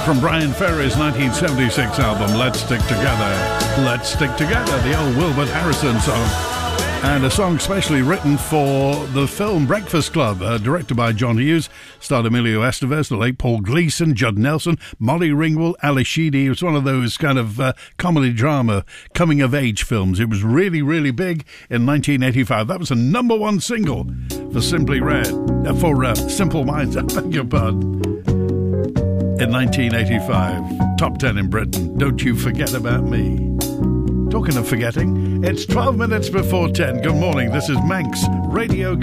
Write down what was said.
from Brian Ferry's 1976 album, Let's Stick Together. Let's Stick Together, the old Wilbert Harrison song. And a song specially written for the film Breakfast Club, directed by John Hughes, starred Emilio Estevez, the late Paul Gleason, Judd Nelson, Molly Ringwald, Ali Sheedy. It was one of those kind of comedy drama coming-of-age films. It was really, really big in 1985. That was a number one single for Simple Minds, I beg your pardon. In 1985, top 10 in Britain. Don't You Forget About Me. Talking of forgetting, it's 12 minutes before 10. Good morning, this is Manx Radio